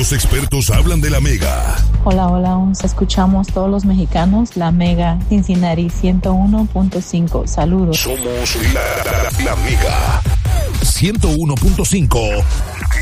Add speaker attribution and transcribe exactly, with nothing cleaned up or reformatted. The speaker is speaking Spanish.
Speaker 1: Los expertos hablan de la Mega.
Speaker 2: Hola, hola, os escuchamos todos los mexicanos, la Mega, Cincinnati ciento uno punto cinco. Saludos.
Speaker 1: Somos la, la, la Mega ciento uno punto cinco.